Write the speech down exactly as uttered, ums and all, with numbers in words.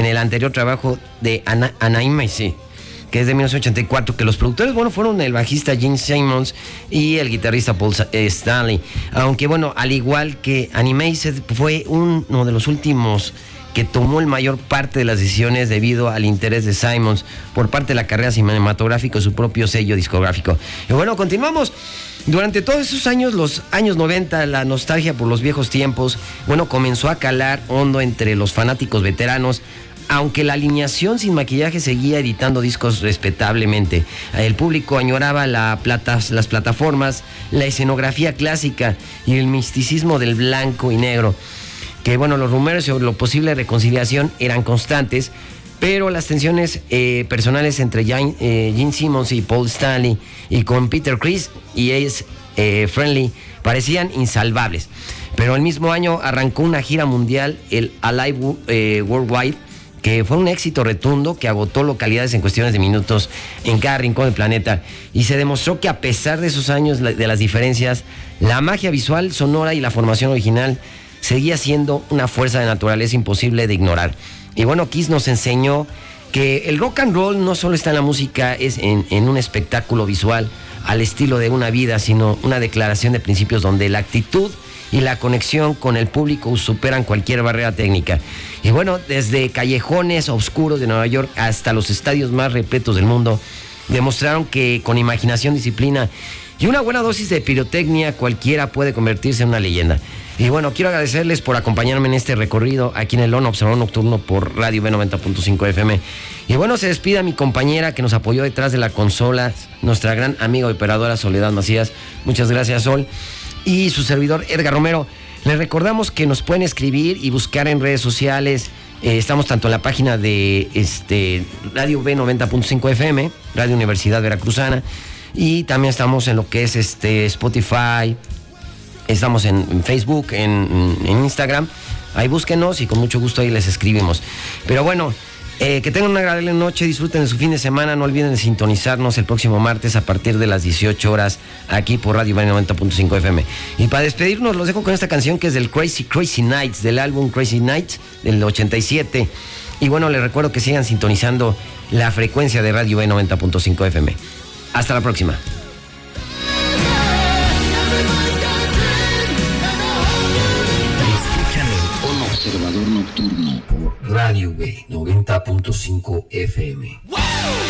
el anterior trabajo de Ana, Animacy, que es de mil novecientos ochenta y cuatro, que los productores, bueno, fueron el bajista Gene Simmons y el guitarrista Paul Stanley. Aunque, bueno, al igual que Animacy, fue uno de los últimos que tomó el mayor parte de las decisiones debido al interés de Simmons por parte de la carrera cinematográfica, su propio sello discográfico. Y bueno, continuamos. Durante todos esos años, los años noventa, la nostalgia por los viejos tiempos, bueno, comenzó a calar hondo entre los fanáticos veteranos, aunque la alineación sin maquillaje seguía editando discos respetablemente. El público añoraba la plata, las plataformas, la escenografía clásica y el misticismo del blanco y negro. Que bueno, los rumores sobre la posible reconciliación eran constantes, pero las tensiones eh, personales entre Gene, eh, Gene Simmons y Paul Stanley y con Peter Criss y Ace eh, Frehley parecían insalvables. Pero el mismo año arrancó una gira mundial, el Alive eh, Worldwide, que fue un éxito rotundo que agotó localidades en cuestiones de minutos en cada rincón del planeta, y se demostró que a pesar de esos años de las diferencias, la magia visual, sonora y la formación original seguía siendo una fuerza de naturaleza imposible de ignorar. Y bueno, Kiss nos enseñó que el rock and roll no solo está en la música, es en, en un espectáculo visual al estilo de una vida, sino una declaración de principios donde la actitud y la conexión con el público superan cualquier barrera técnica. Y bueno, desde callejones oscuros de Nueva York hasta los estadios más repletos del mundo, demostraron que con imaginación, disciplina y una buena dosis de pirotecnia, cualquiera puede convertirse en una leyenda. Y bueno, quiero agradecerles por acompañarme en este recorrido aquí en el ON Observador Nocturno por Radio B noventa punto cinco F M. Y bueno, se despide a mi compañera que nos apoyó detrás de la consola, nuestra gran amiga y operadora Soledad Macías. Muchas gracias, Sol. Y su servidor Edgar Romero. Les recordamos que nos pueden escribir y buscar en redes sociales. Eh, estamos tanto en la página de este, Radio B noventa punto cinco F M, Radio Universidad Veracruzana, y también estamos en lo que es este Spotify. Estamos en, en Facebook, en, en Instagram. Ahí búsquenos y con mucho gusto ahí les escribimos. Pero bueno, eh, que tengan una agradable noche, disfruten de su fin de semana. No olviden de sintonizarnos el próximo martes a partir de las dieciocho horas aquí por Radio noventa punto cinco F M. Y para despedirnos los dejo con esta canción que es del Crazy Crazy Nights, del álbum Crazy Nights del ochenta y siete. Y bueno, les recuerdo que sigan sintonizando la frecuencia de Radio B noventa punto cinco F M. Hasta la próxima. Observador Nocturno por Radio B noventa punto cinco F M.